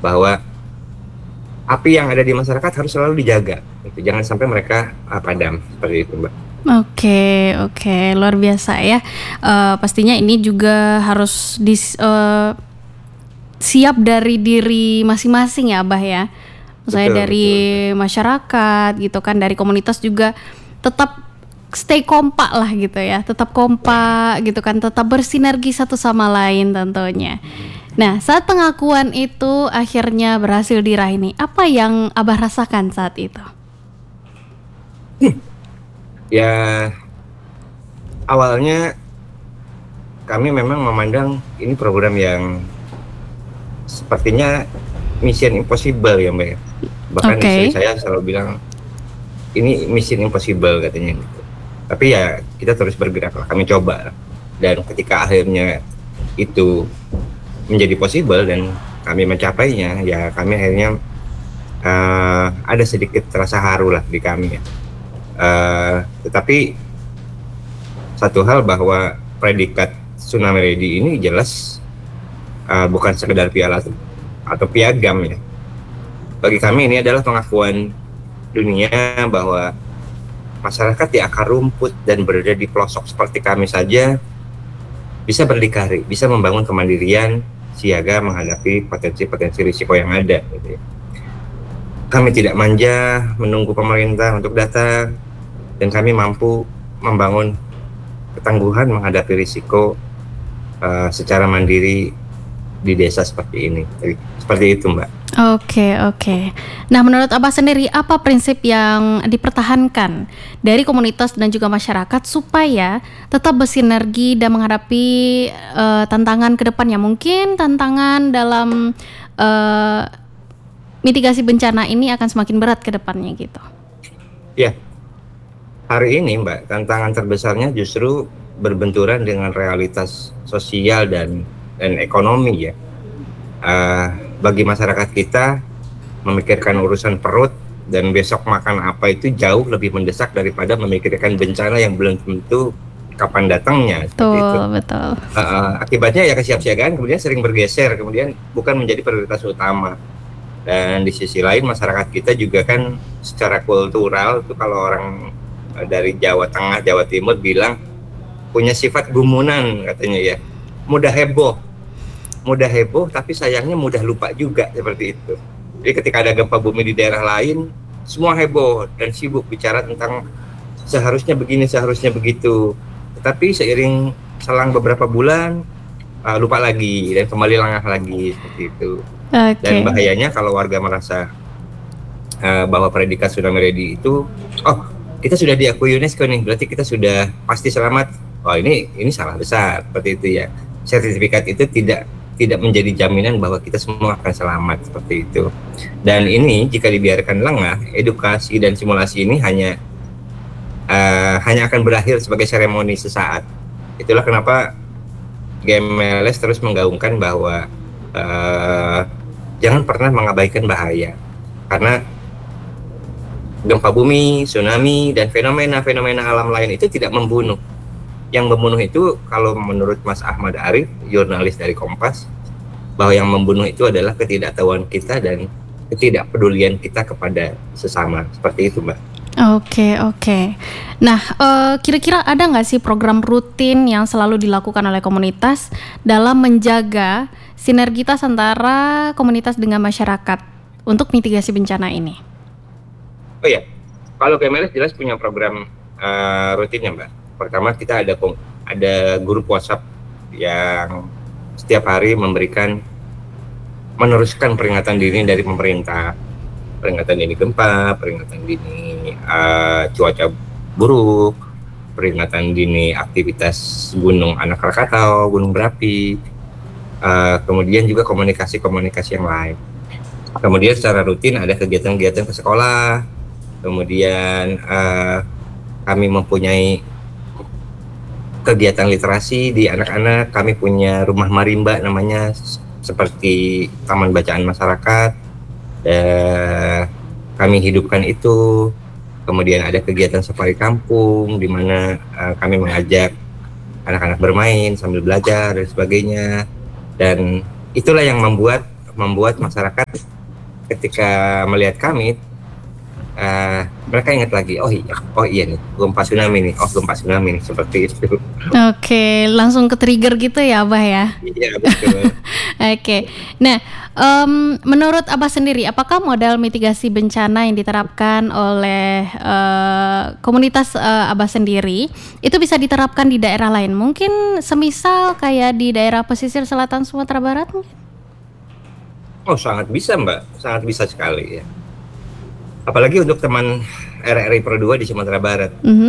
bahwa api yang ada di masyarakat harus selalu dijaga. Gitu. Jangan sampai mereka padam seperti itu, Mbak. Oke, luar biasa ya. Pastinya ini juga harus siap dari diri masing-masing ya, Abah ya. Misalnya dari masyarakat gitu kan, dari komunitas juga tetap stay kompak lah gitu ya, tetap kompak gitu kan, tetap bersinergi satu sama lain tentunya. Nah, saat pengakuan itu akhirnya berhasil diraih nih, apa yang Abah rasakan saat itu? Ya, awalnya kami memang memandang ini program yang sepertinya mission impossible ya, Mbak. Bahkan istri saya selalu bilang ini mission impossible katanya gitu. Tapi ya kita terus bergerak lah, kami coba. Dan ketika akhirnya itu menjadi possible dan kami mencapainya, ya kami akhirnya ada sedikit rasa haru lah di kami ya. Tetapi satu hal bahwa predikat Tsunami Ready ini jelas bukan sekedar piala atau piagam ya. Bagi kami ini adalah pengakuan dunia bahwa masyarakat di akar rumput dan berada di pelosok seperti kami saja bisa berdikari, bisa membangun kemandirian siaga menghadapi potensi-potensi risiko yang ada gitu ya. Kami tidak manja menunggu pemerintah untuk datang, dan kami mampu membangun ketangguhan menghadapi risiko secara mandiri di desa seperti ini. Jadi, seperti itu, Mbak. Oke. Nah, menurut Abah sendiri, apa prinsip yang dipertahankan dari komunitas dan juga masyarakat supaya tetap bersinergi dan menghadapi tantangan ke depannya? Mungkin tantangan dalam mitigasi bencana ini akan semakin berat ke depannya gitu. Ya, hari ini Mbak, tantangan terbesarnya justru berbenturan dengan realitas sosial dan ekonomi ya. Bagi masyarakat kita, memikirkan urusan perut dan besok makan apa itu jauh lebih mendesak daripada memikirkan bencana yang belum tentu kapan datangnya. Betul. Akibatnya ya kesiapsiagaan kemudian sering bergeser, kemudian bukan menjadi prioritas utama. Dan di sisi lain masyarakat kita juga kan secara kultural itu kalau orang dari Jawa Tengah, Jawa Timur bilang punya sifat gumunan katanya ya, mudah heboh tapi sayangnya mudah lupa juga seperti itu. Jadi ketika ada gempa bumi di daerah lain, semua heboh dan sibuk bicara tentang seharusnya begini, seharusnya begitu. Tetapi seiring selang beberapa bulan lupa lagi dan kembali lengah lagi seperti itu. Dan bahayanya kalau warga merasa bahwa predikat Tsunami Ready itu, kita sudah diakui UNESCO nih, berarti kita sudah pasti selamat. Ini salah besar seperti itu ya. Sertifikat itu tidak menjadi jaminan bahwa kita semua akan selamat seperti itu. Dan ini jika dibiarkan lengah, edukasi dan simulasi ini hanya akan berakhir sebagai seremoni sesaat. Itulah kenapa GMLS terus menggaungkan bahwa jangan pernah mengabaikan bahaya, karena gempa bumi, tsunami, dan fenomena-fenomena alam lain itu tidak membunuh. Yang membunuh itu kalau menurut Mas Ahmad Arif, jurnalis dari Kompas, bahwa yang membunuh itu adalah ketidaktahuan kita dan ketidakpedulian kita kepada sesama. Seperti itu, Mbak. Oke. Nah, kira-kira ada nggak sih program rutin yang selalu dilakukan oleh komunitas dalam menjaga sinergitas antara komunitas dengan masyarakat untuk mitigasi bencana ini? Oh ya, kalau GMLS jelas punya program rutinnya, Mbak. Pertama kita ada grup WhatsApp yang setiap hari meneruskan peringatan dini dari pemerintah, peringatan dini gempa, peringatan dini cuaca buruk, peringatan dini aktivitas gunung anak Krakatau, gunung berapi, kemudian juga komunikasi yang lain. Kemudian secara rutin ada kegiatan-kegiatan ke sekolah, kemudian kami mempunyai kegiatan literasi di anak-anak. Kami punya rumah marimba namanya, seperti taman bacaan masyarakat. Kami hidupkan itu. Kemudian ada kegiatan safari kampung di mana kami mengajak anak-anak bermain sambil belajar dan sebagainya. Dan itulah yang membuat membuat masyarakat ketika melihat kami, mereka ingat lagi, oh iya nih, gempa tsunami nih, seperti itu. Oke, langsung ke trigger gitu ya Abah ya? Iya, betul. Oke, nah menurut Abah sendiri, apakah modal mitigasi bencana yang diterapkan oleh komunitas Abah sendiri itu bisa diterapkan di daerah lain? Mungkin semisal kayak di daerah pesisir selatan Sumatera Barat mungkin? Oh, sangat bisa Mbak, sangat bisa sekali ya. Apalagi untuk teman RRI Pro 2 di Sumatera Barat.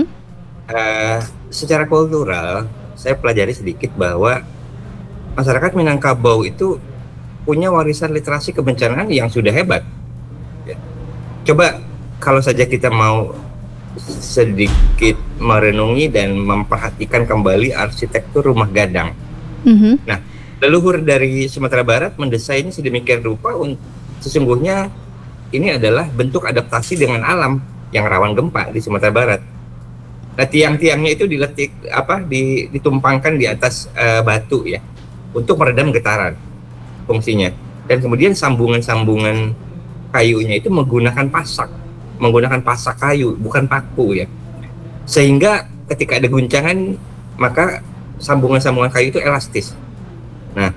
Secara kultural, saya pelajari sedikit bahwa masyarakat Minangkabau itu punya warisan literasi kebencanaan yang sudah hebat. Ya. Coba kalau saja kita mau sedikit merenungi dan memperhatikan kembali arsitektur rumah gadang. Nah, leluhur dari Sumatera Barat mendesainnya sedemikian rupa sesungguhnya ini adalah bentuk adaptasi dengan alam yang rawan gempa di Sumatera Barat. Nah, tiang-tiangnya itu ditumpangkan di atas batu ya, untuk meredam getaran fungsinya. Dan kemudian sambungan-sambungan kayunya itu menggunakan pasak kayu, bukan paku ya. Sehingga ketika ada guncangan, maka sambungan-sambungan kayu itu elastis. Nah,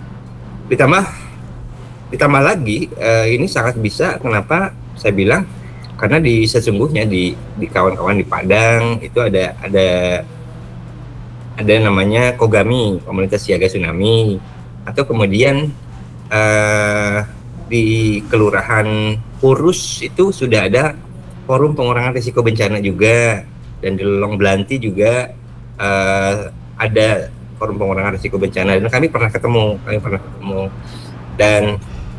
ditambah lagi ini sangat bisa. Kenapa saya bilang? Karena sesungguhnya di kawan-kawan di Padang itu ada namanya Kogami, komunitas siaga tsunami, atau kemudian di Kelurahan Purus itu sudah ada forum pengurangan risiko bencana juga, dan di Lolong Belanti juga ada forum pengurangan risiko bencana, dan kami pernah ketemu dan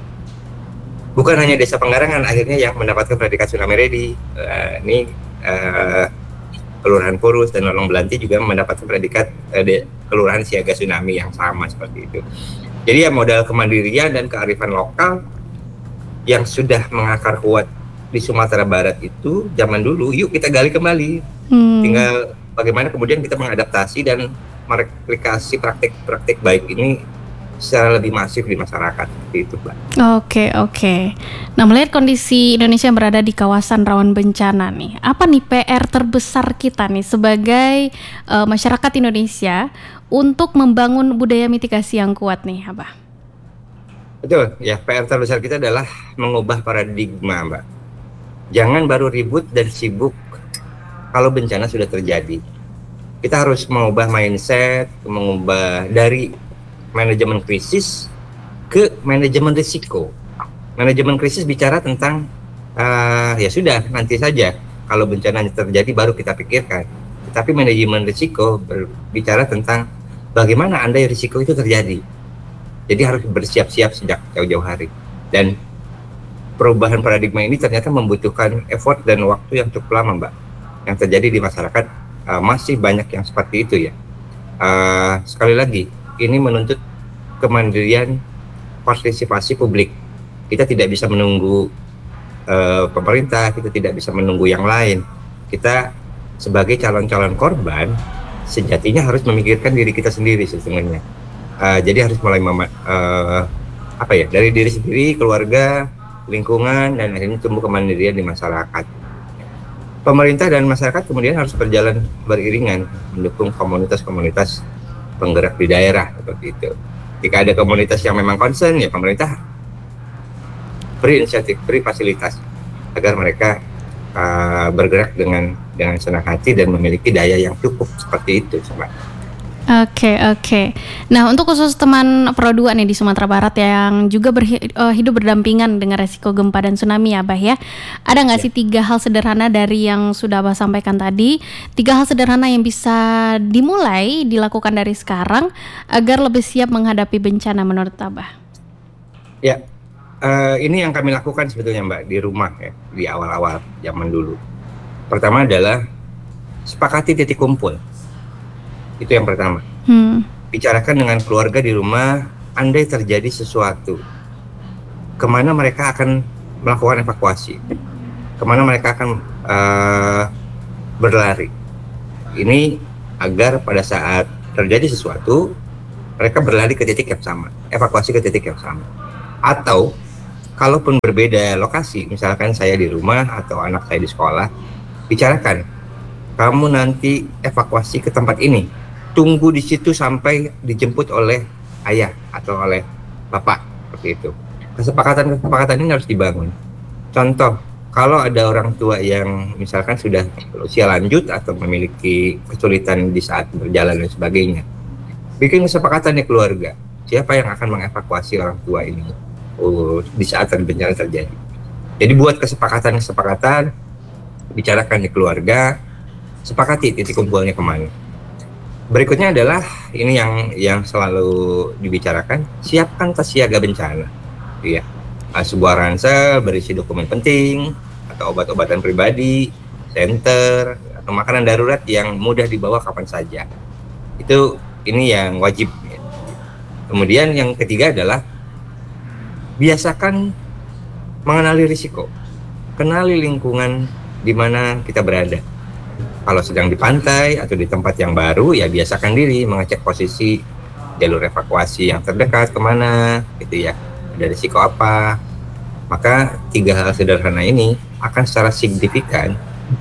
bukan hanya Desa Penggarangan akhirnya yang mendapatkan predikat tsunami ready. Ini Kelurahan Purus dan Lolong Belanti juga mendapatkan predikat Kelurahan Siaga Tsunami yang sama seperti itu. Jadi ya modal kemandirian dan kearifan lokal yang sudah mengakar kuat di Sumatera Barat itu zaman dulu, yuk kita gali kembali. Tinggal bagaimana kemudian kita mengadaptasi dan mereplikasi praktik-praktik baik ini secara lebih masif di masyarakat, seperti itu, Mbak. Oke. Nah, melihat kondisi Indonesia yang berada di kawasan rawan bencana nih, apa nih PR terbesar kita nih sebagai masyarakat Indonesia untuk membangun budaya mitigasi yang kuat nih, Abah? Betul, ya, PR terbesar kita adalah mengubah paradigma, Mbak. Jangan baru ribut dan sibuk kalau bencana sudah terjadi. Kita harus mengubah mindset, mengubah dari manajemen krisis ke manajemen risiko. Manajemen krisis bicara tentang ya sudah, nanti saja kalau bencana terjadi baru kita pikirkan. Tapi manajemen risiko berbicara tentang bagaimana andai risiko itu terjadi. Jadi harus bersiap-siap sejak jauh-jauh hari. Dan perubahan paradigma ini ternyata membutuhkan effort dan waktu yang cukup lama, Mbak. Yang terjadi di masyarakat masih banyak yang seperti itu ya. Sekali lagi, ini menuntut kemandirian partisipasi publik. Kita tidak bisa menunggu pemerintah, kita tidak bisa menunggu yang lain. Kita sebagai calon-calon korban sejatinya harus memikirkan diri kita sendiri sesungguhnya. Jadi harus mulai dari diri sendiri, keluarga, lingkungan, dan akhirnya tumbuh kemandirian di masyarakat. Pemerintah dan masyarakat kemudian harus berjalan beriringan mendukung komunitas-komunitas penggerak di daerah seperti itu. Jika ada komunitas yang memang concern, ya pemerintah beri inisiatif, beri fasilitas agar mereka bergerak dengan senang hati dan memiliki daya yang cukup seperti itu, Mbak. Oke. Nah, untuk khusus teman Pro 2 nih di Sumatera Barat yang juga hidup berdampingan dengan resiko gempa dan tsunami ya, Abah ya. Ada nggak sih 3 hal sederhana dari yang sudah Abah sampaikan tadi? 3 hal sederhana yang bisa dilakukan dari sekarang agar lebih siap menghadapi bencana menurut Abah? Ya, ini yang kami lakukan sebetulnya, Mbak, di rumah ya, di awal-awal zaman dulu. Pertama adalah sepakati titik kumpul. Itu yang pertama. Bicarakan dengan keluarga di rumah, andai terjadi sesuatu, kemana mereka akan melakukan evakuasi, kemana mereka akan berlari. Ini agar pada saat terjadi sesuatu, mereka berlari ke titik yang sama, evakuasi ke titik yang sama. Atau kalaupun berbeda lokasi, misalkan saya di rumah atau anak saya di sekolah, bicarakan, kamu nanti evakuasi ke tempat ini, tunggu di situ sampai dijemput oleh ayah atau oleh bapak, seperti itu. Kesepakatan ini harus dibangun. Contoh, kalau ada orang tua yang misalkan sudah usia lanjut atau memiliki kesulitan di saat berjalan dan sebagainya, bikin kesepakatan di keluarga, siapa yang akan mengevakuasi orang tua ini di saat bencana terjadi. Jadi buat kesepakatan, bicarakan di keluarga, sepakati titik kumpulnya kemana. Berikutnya adalah ini yang selalu dibicarakan, siapkan tas siaga bencana, ya. Sebuah ransel berisi dokumen penting atau obat-obatan pribadi, senter atau makanan darurat yang mudah dibawa kapan saja. Ini yang wajib. Kemudian yang ketiga adalah biasakan mengenali risiko, kenali lingkungan di mana kita berada. Kalau sedang di pantai atau di tempat yang baru, ya biasakan diri mengecek posisi jalur evakuasi yang terdekat kemana, gitu ya. Ada risiko apa? Maka 3 hal sederhana ini akan secara signifikan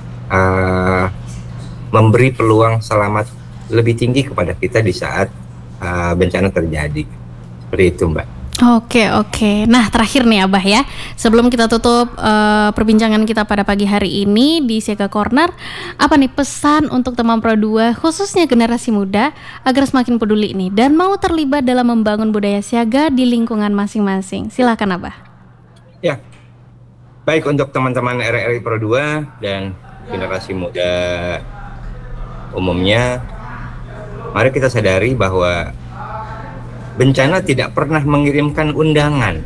memberi peluang selamat lebih tinggi kepada kita di saat bencana terjadi. Seperti itu, Mbak. Oke. Nah, terakhir nih Abah ya, sebelum kita tutup perbincangan kita pada pagi hari ini di Siaga Corner, apa nih pesan untuk teman Pro 2 khususnya generasi muda agar semakin peduli nih dan mau terlibat dalam membangun budaya siaga di lingkungan masing-masing? Silakan Abah. Ya, baik untuk teman-teman RRI Pro 2 dan generasi muda umumnya, mari kita sadari bahwa bencana tidak pernah mengirimkan undangan.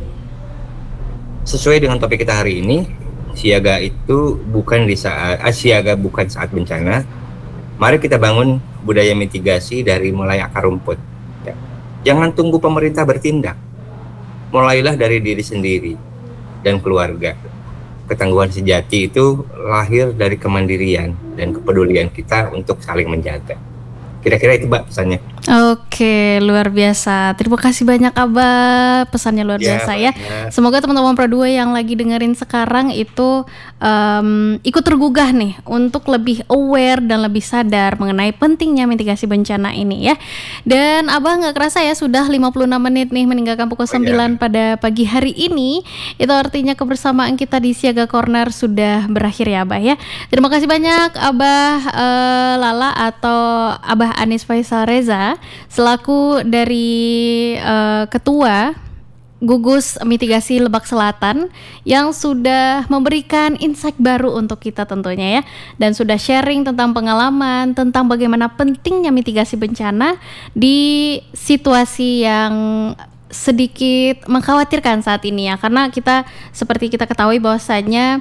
Sesuai dengan topik kita hari ini, siaga itu bukan siaga bukan saat bencana. Mari kita bangun budaya mitigasi dari mulai akar rumput. Ya. Jangan tunggu pemerintah bertindak. Mulailah dari diri sendiri dan keluarga. Ketangguhan sejati itu lahir dari kemandirian dan kepedulian kita untuk saling menjaga. Kira-kira itu Mbak pesannya. Oke, luar biasa. Terima kasih banyak Abah, pesannya luar biasa ya. Semoga teman-teman Pro 2 yang lagi dengerin sekarang itu ikut tergugah nih untuk lebih aware dan lebih sadar mengenai pentingnya mitigasi bencana ini ya. Dan Abah gak kerasa ya sudah 56 menit nih meninggalkan pukul 9 pada pagi hari ini. Itu artinya kebersamaan kita di Siaga Corner sudah berakhir ya Abah ya. Terima kasih banyak Abah Lala atau Abah Anis Faisal Reza selaku dari Ketua Gugus Mitigasi Lebak Selatan yang sudah memberikan insight baru untuk kita tentunya ya, dan sudah sharing tentang pengalaman tentang bagaimana pentingnya mitigasi bencana di situasi yang sedikit mengkhawatirkan saat ini ya, karena kita seperti kita ketahui bahwasanya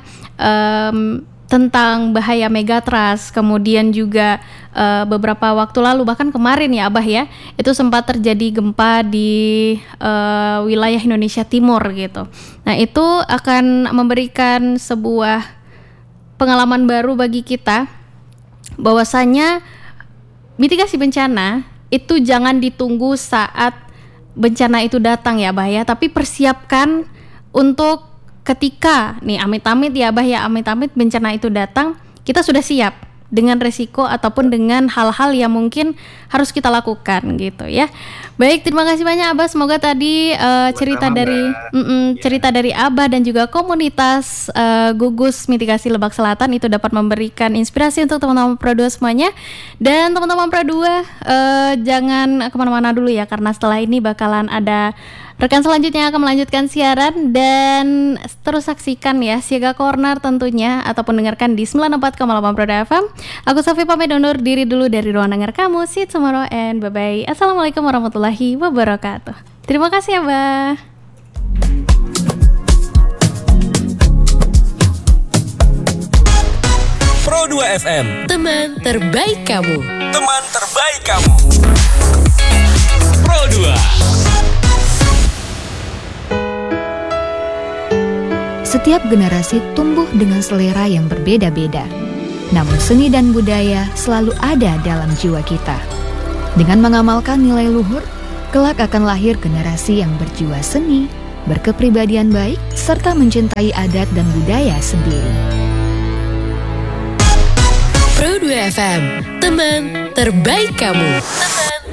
tentang bahaya megatrust, kemudian juga beberapa waktu lalu bahkan kemarin ya Abah ya, itu sempat terjadi gempa di wilayah Indonesia Timur gitu. Nah itu akan memberikan sebuah pengalaman baru bagi kita bahwasanya mitigasi bencana itu jangan ditunggu saat bencana itu datang ya Abah ya, tapi persiapkan untuk ketika nih amit-amit ya Abah ya, amit-amit bencana itu datang, kita sudah siap dengan resiko ataupun dengan hal-hal yang mungkin harus kita lakukan gitu ya. Baik, terima kasih banyak Abah. Semoga tadi cerita dari Abah dan juga komunitas Gugus Mitigasi Lebak Selatan itu dapat memberikan inspirasi untuk teman-teman Pro 2 semuanya. Dan teman-teman Pro 2 jangan kemana-mana dulu ya, karena setelah ini bakalan ada rekan selanjutnya akan melanjutkan siaran, dan terus saksikan ya Siaga Corner tentunya, ataupun dengarkan di 94,8 Pro FM. Aku Sofi pamit undur diri dulu dari ruang dengar kamu. See you tomorrow and bye-bye. Assalamualaikum warahmatullahi wabarakatuh. Terima kasih Abah. Pro 2 FM, teman terbaik kamu. teman terbaik kamu. Pro 2. Setiap generasi tumbuh dengan selera yang berbeda-beda. Namun seni dan budaya selalu ada dalam jiwa kita. Dengan mengamalkan nilai luhur, kelak akan lahir generasi yang berjiwa seni, berkepribadian baik, serta mencintai adat dan budaya sendiri. Pro 2 FM, teman terbaik kamu. Teman